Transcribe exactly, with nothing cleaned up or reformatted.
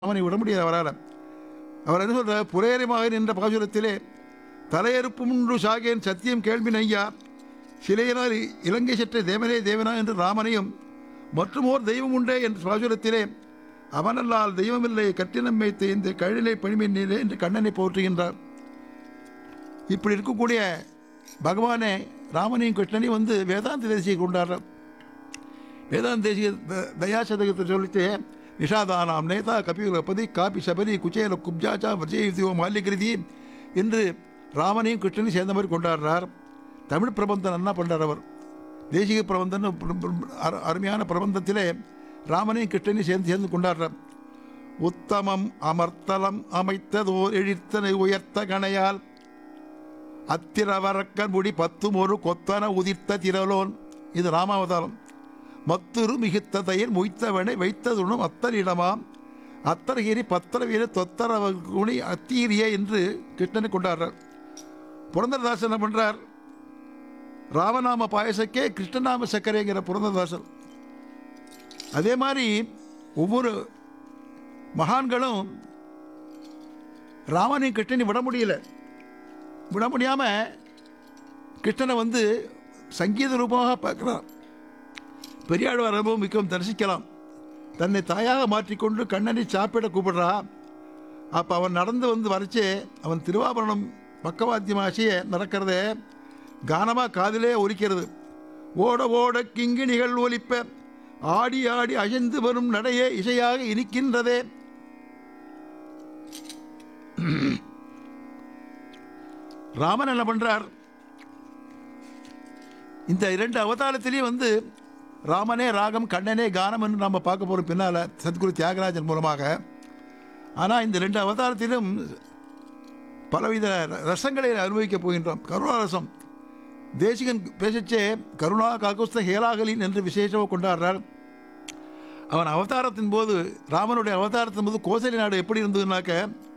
அவனை விட முடியாது அவரால். அவர் என்ன சொல்கிறார்? புரேரிமாக நின்ற பாசுரத்திலே தலையறுப்பு முன்று சாகேன் சத்தியம் கேள்வி நையா சிலையினால் இலங்கை சற்ற தேவனே தேவனா என்று ராமனையும் மற்றும் ஓர் தெய்வம் உண்டே என்ற பாசுரத்திலே அவனல்லால் தெய்வமில்லை கட்டினம்மை இந்த கழிலை பணிமின்னிலே என்று கண்ணனை போற்றுகின்றார். இப்படி இருக்கக்கூடிய பகவானே ராமனையும் கிருஷ்ணனையும் வந்து வேதாந்த தேசியை கொண்டாடுறார். வேதாந்த தேசிய தயாசதகத்தை சொல்லிட்டு நிஷாதானாம் நேதா கபிலபதி காபி சபரி குச்சேல குப்ஜாச்சா வஜயோ மால்யகிருதி என்று ராமனையும் கிருஷ்ணனையும் சேர்ந்த மாதிரி கொண்டாடுறார். தமிழ் பிரபந்தம் என்ன பண்ணுறார் அவர்? தேசிக பிரபந்தம் அருமையான பிரபந்தத்திலே ராமனையும் கிருஷ்ணனையும் சேர்ந்து சேர்ந்து கொண்டாடுறார். உத்தமம் அமர்த்தலம் அமைத்ததோர் எழித்தனை உயர்த்த கணையால் அத்திரவரக்கன் முடி பத்தும் ஒரு கொத்தன உதிர்த்த திரலோன். இது ராமாவதாரம். மத்துரு மிகுத்த தயிர் மொய்த்தவனை வைத்ததுணும் அத்தரிடமாம் அத்தரகிரி பத்திரவீர தொத்தர குணி அத்தீரிய என்று கிருஷ்ணனை கொண்டாடுறார். புரந்தரதாசன் என்ன பண்ணுறார்? ராமநாம பாயசக்கே கிருஷ்ணநாம சக்கரைங்கிற புரந்தரதாசன். அதே மாதிரி ஒவ்வொரு மகான்களும் ராமனையும் கிருஷ்ணனையும் விட முடியல. விட முடியாமல் கிருஷ்ணனை வந்து சங்கீத ரூபமாக பார்க்குறான். பெரியாழ்வார் அனுபவம் மிகவும் தரிசிக்கலாம். தன்னை தாயாக மாற்றிக்கொண்டு கண்ணனை சாப்பிட கூப்பிடுறா. அப்போ அவன் நடந்து வந்து வரைச்சே அவன் திருவாபரணம் பக்கவாத்தியமாசிய நடக்கிறத கானமாக காதிலே ஒலிக்கிறது. ஓட ஓட கிங்கிணிகள் ஒலிப்ப ஆடி ஆடி அசைந்து வரும் நடையே இசையாக இனிக்கின்றதே. ராமன் என்ன பண்ணுறார்? இந்த இரண்டு அவதாரத்திலேயே வந்து ராமனே ராகம் கண்ணனே கானம் என்று நம்ம பார்க்க போகிறோம் பின்னால் சத்குரு தியாகராஜன் மூலமாக. ஆனால் இந்த ரெண்டு அவதாரத்திலும் பலவித ரசங்களை அனுபவிக்கப் போகின்றோம். கருணாரசம் தேசிகன் பேசச்சே கருணா காகுஸ்த ஹேலாகலின் என்று விசேஷமாக கொண்டாடுறார். அவன் அவதாரத்தின் போது ராமனுடைய அவதாரத்தின் போது கோசலை நாடு எப்படி இருந்ததுனாக்க